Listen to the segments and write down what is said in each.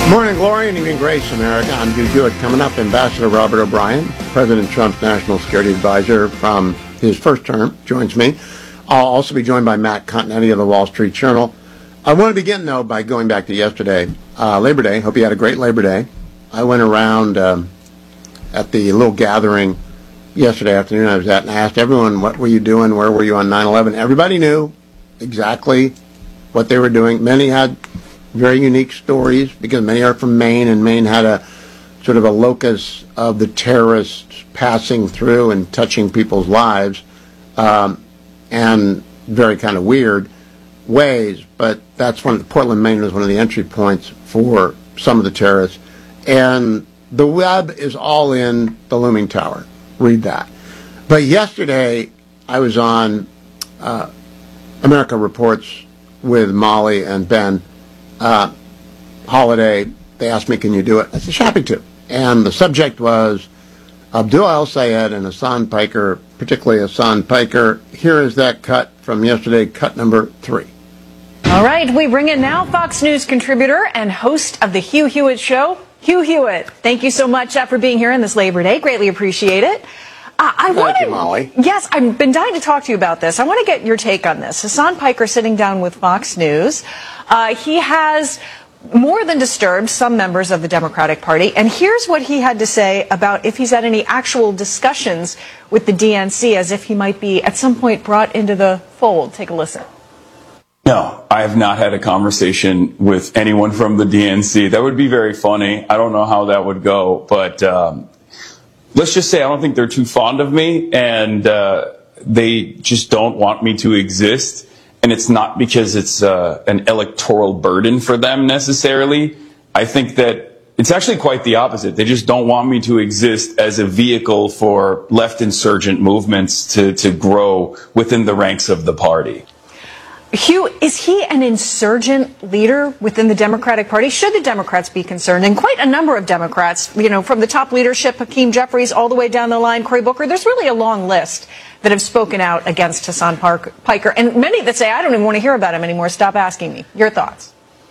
Morning glory and evening grace, America. I'm Hugh Hewitt. Coming up, Ambassador Robert O'Brien, President Trump's national security advisor from his first term, joins me. I'll also be joined by Matt Continetti of the Wall Street Journal. I want to begin, though, by going back to yesterday, Labor Day. Hope you had a great Labor Day. I went around at the little gathering yesterday afternoon I was at, and I asked everyone, what were you doing? Where were you on 9/11? Everybody knew exactly what they were doing. Many had very unique stories because many are from Maine, and Maine had a sort of a locus of the terrorists passing through and touching people's lives, and very kind of weird ways. But that's Portland, Maine was one of the entry points for some of the terrorists. And the web is all in the looming tower. Read that. But yesterday I was on America Reports with Molly and Ben Holiday. They asked me, can you do it? I said, happy to. And the subject was Abdul El-Sayed and Hasan Piker, particularly Hasan Piker. Here is that cut from yesterday, cut number 3. All right, we bring in now Fox News contributor and host of the Hugh Hewitt Show, Hugh Hewitt. Thank you so much for being here on this Labor Day. Greatly appreciate it. Thank you, Molly. Yes, I've been dying to talk to you about this. I want to get your take on this. Hasan Piker sitting down with Fox News. He has more than disturbed some members of the Democratic Party. And here's what he had to say about if he's had any actual discussions with the DNC, as if he might be at some point brought into the fold. Take a listen. No, I have not had a conversation with anyone from the DNC. That would be very funny. I don't know how that would go, but let's just say I don't think they're too fond of me, and they just don't want me to exist. And it's not because it's an electoral burden for them necessarily. I think that it's actually quite the opposite. They just don't want me to exist as a vehicle for left insurgent movements to grow within the ranks of the party. Hugh, is he an insurgent leader within the Democratic Party? Should the Democrats be concerned? And quite a number of Democrats, you know, from the top leadership, Hakeem Jeffries, all the way down the line, Cory Booker, there's really a long list that have spoken out against Hasan Piker. And many that say, I don't even want to hear about him anymore. Stop asking me. Your thoughts?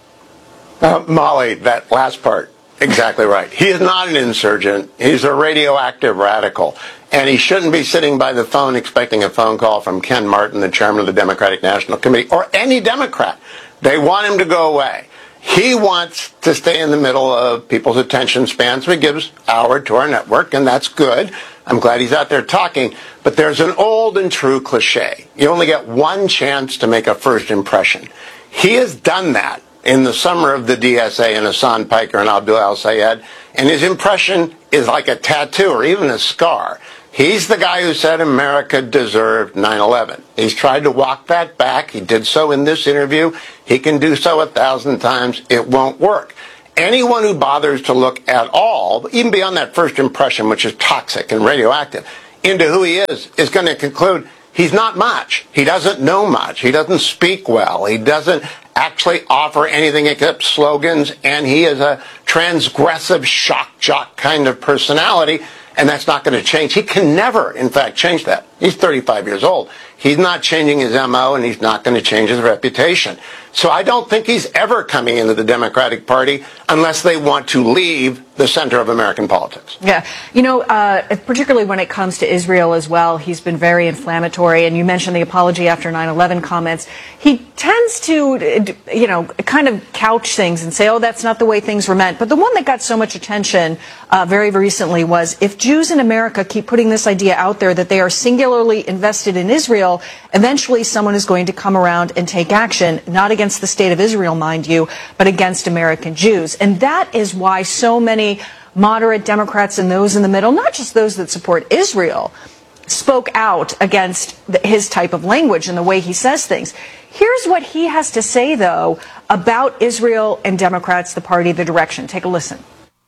Molly, that last part, exactly right. He is not an insurgent. He's a radioactive radical. And he shouldn't be sitting by the phone expecting a phone call from Ken Martin, the chairman of the Democratic National Committee, or any Democrat. They want him to go away. He wants to stay in the middle of people's attention span, so he gives hour to our network, and that's good. I'm glad he's out there talking. But there's an old and true cliche. You only get one chance to make a first impression. He has done that in the summer of the DSA and Hasan Piker and Abdul El-Sayed, and his impression is like a tattoo or even a scar. He's the guy who said America deserved 9/11. He's tried to walk that back. He did so in this interview. He can do so 1,000 times. It won't work. Anyone who bothers to look at all, even beyond that first impression, which is toxic and radioactive, into who he is going to conclude he's not much. He doesn't know much. He doesn't speak well. He doesn't actually offer anything except slogans, and he is a transgressive shock jock kind of personality. And that's not going to change. He can never, in fact, change that. He's 35 years old. He's not changing his MO, and he's not going to change his reputation. So I don't think he's ever coming into the Democratic Party unless they want to leave the center of American politics. Yeah. You know, particularly when it comes to Israel as well, he's been very inflammatory. And you mentioned the apology after 9/11 comments. He tends to, you know, kind of couch things and say, oh, that's not the way things were meant. But the one that got so much attention very recently was, if Jews in America keep putting this idea out there that they are singularly invested in Israel, eventually someone is going to come around and take action, not against the state of Israel, mind you, but against American Jews. And that is why so many moderate Democrats and those in the middle, not just those that support Israel, spoke out against his type of language and the way he says things. Here's what he has to say, though, about Israel and Democrats, the party, the direction. Take a listen.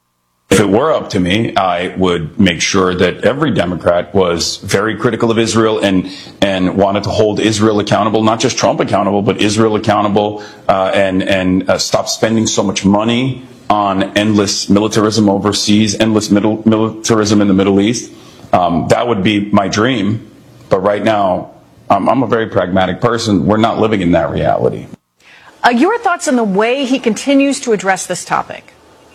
If it were up to me, I would make sure that every Democrat was very critical of Israel and wanted to hold Israel accountable, not just Trump accountable, but Israel accountable, and stop spending so much money on endless militarism overseas, endless militarism in the Middle East. That would be my dream. But right now, I'm a very pragmatic person. We're not living in that reality. Your thoughts on the way he continues to address this topic?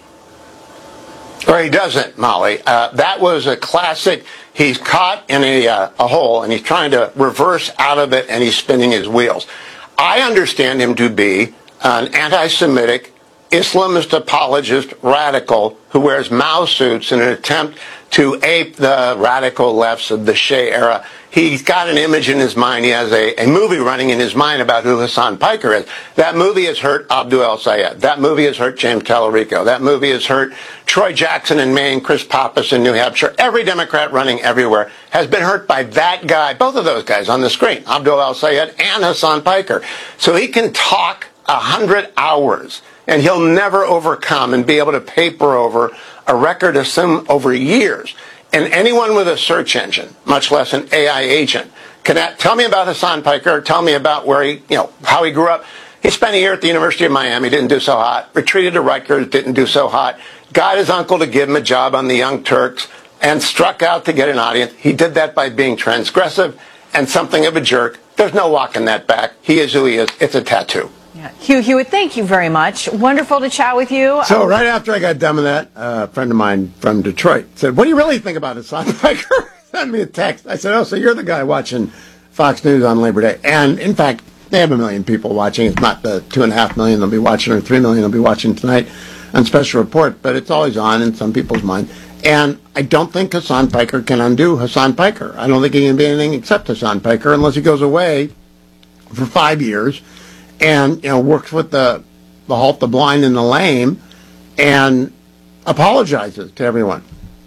Or he doesn't, Molly. That was a classic. He's caught in a hole, and he's trying to reverse out of it, and he's spinning his wheels. I understand him to be an anti-Semitic, Islamist apologist radical who wears Mao suits in an attempt to ape the radical lefts of the Shea era. He's got an image in his mind. He has a movie running in his mind about who Hassan Piker is. That movie has hurt Abdul El-Sayed. That movie has hurt James Tallarico. That movie has hurt Troy Jackson in Maine, Chris Pappas in New Hampshire. Every Democrat running everywhere has been hurt by that guy, both of those guys on the screen, Abdul El-Sayed and Hassan Piker. So he can talk 100 hours, and he'll never overcome and be able to paper over a record of some over years. And anyone with a search engine, much less an AI agent, can tell me about Hassan Piker, tell me about where he, how he grew up. He spent a year at the University of Miami, didn't do so hot. Retreated to Rutgers, didn't do so hot. Got his uncle to give him a job on the Young Turks and struck out to get an audience. He did that by being transgressive and something of a jerk. There's no walking that back. He is who he is. It's a tattoo. Yeah. Hugh Hewitt, thank you very much. Wonderful to chat with you. So right after I got done with that, a friend of mine from Detroit said, "What do you really think about Hassan Piker?" Sent me a text. I said, "Oh, so you're the guy watching Fox News on Labor Day." And in fact, they have 1 million people watching. It's not the 2.5 million they'll be watching or 3 million they'll be watching tonight on Special Report, but it's always on in some people's mind. And I don't think Hassan Piker can undo Hassan Piker. I don't think he can be anything except Hassan Piker unless he goes away for 5 years and works with the halt, the blind, and the lame, and apologizes to everyone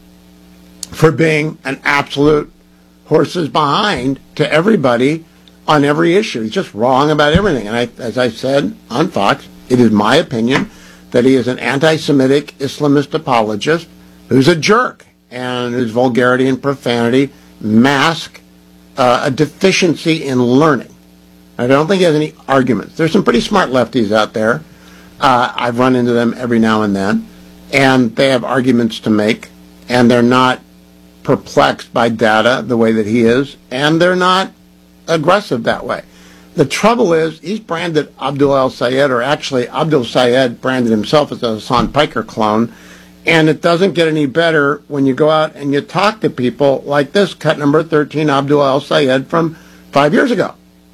for being an absolute horses behind to everybody on every issue. He's just wrong about everything. And as I said on Fox, it is my opinion that he is an anti-Semitic Islamist apologist who's a jerk, and whose vulgarity and profanity mask a deficiency in learning. I don't think he has any arguments. There's some pretty smart lefties out there. I've run into them every now and then, and they have arguments to make, and they're not perplexed by data the way that he is, and they're not aggressive that way. The trouble is, he's branded Abdul El-Sayed, or actually Abdul Sayed branded himself as a Hassan Piker clone, and it doesn't get any better when you go out and you talk to people like this cut number 13 Abdul El-Sayed from 5 years ago.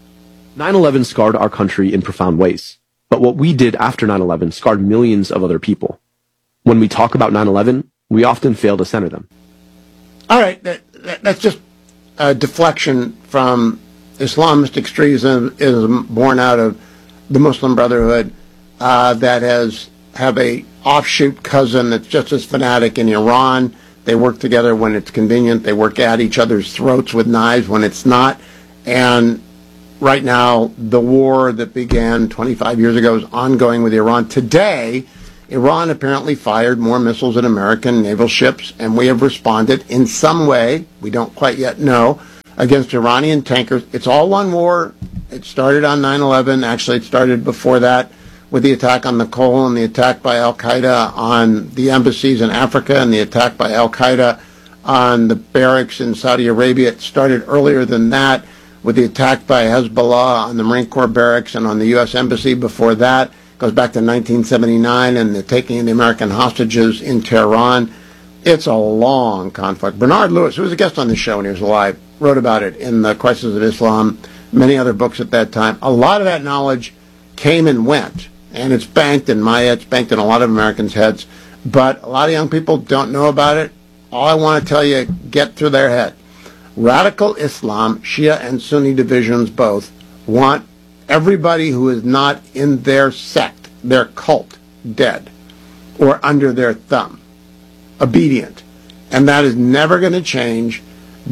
9/11 scarred our country in profound ways. But what we did after 9/11 scarred millions of other people. When we talk about 9/11, we often fail to center them. All right, that's just a deflection from Islamist extremism born out of the Muslim Brotherhood that have a offshoot cousin that's just as fanatic in Iran. They work together when it's convenient. They work at each other's throats with knives when it's not. And right now, the war that began 25 years ago is ongoing with Iran. Today, Iran apparently fired more missiles at American naval ships, and we have responded in some way, we don't quite yet know, against Iranian tankers. It's all one war. It started on 9/11. Actually, it started before that with the attack on Nicole and the attack by Al-Qaeda on the embassies in Africa and the attack by Al-Qaeda on the barracks in Saudi Arabia. It started earlier than that with the attack by Hezbollah on the Marine Corps barracks and on the U.S. Embassy. Before that, it goes back to 1979 and the taking of the American hostages in Tehran. It's a long conflict. Bernard Lewis, who was a guest on the show when he was alive, wrote about it in The Crisis of Islam, many other books at that time. A lot of that knowledge came and went, and it's banked in my head, it's banked in a lot of Americans' heads, but a lot of young people don't know about it. All I want to tell you, get through their head. Radical Islam, Shia and Sunni divisions both, want everybody who is not in their sect, their cult, dead or under their thumb, obedient. And that is never going to change.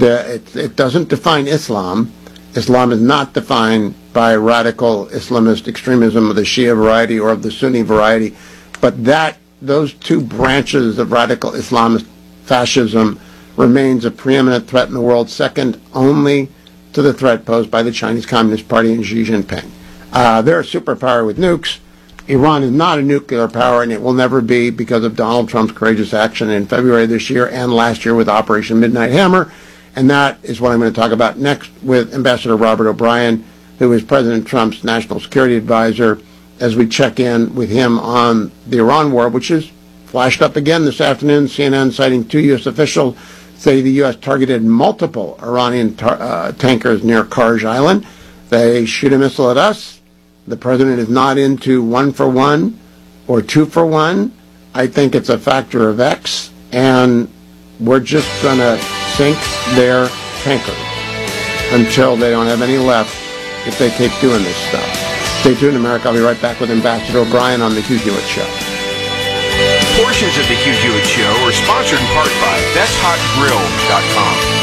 It doesn't define Islam. Islam is not defined by radical Islamist extremism of the Shia variety or of the Sunni variety, but those two branches of radical Islamist fascism remains a preeminent threat in the world, second only to the threat posed by the Chinese Communist Party and Xi Jinping. They're a superpower with nukes. Iran is not a nuclear power, and it will never be because of Donald Trump's courageous action in February this year and last year with Operation Midnight Hammer. And that is what I'm going to talk about next with Ambassador Robert O'Brien, who is President Trump's national security advisor, as we check in with him on the Iran war, which is Flashed up again this afternoon, CNN citing 2 U.S. officials say the U.S. targeted multiple Iranian tankers near Karj Island. They shoot a missile at us. The president is not into 1 for 1 or 2 for 1. I think it's a factor of X, and we're just going to sink their tankers until they don't have any left if they keep doing this stuff. Stay tuned, America. I'll be right back with Ambassador O'Brien on The Hugh Hewitt Show. Portions of The Hugh Hewitt Show are sponsored in part by BestHotGrill.com.